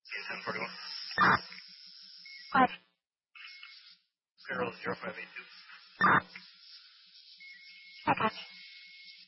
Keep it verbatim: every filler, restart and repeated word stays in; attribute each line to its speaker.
Speaker 1: ten forty-one.
Speaker 2: What?
Speaker 1: Zero zero five eight two.
Speaker 2: I got you.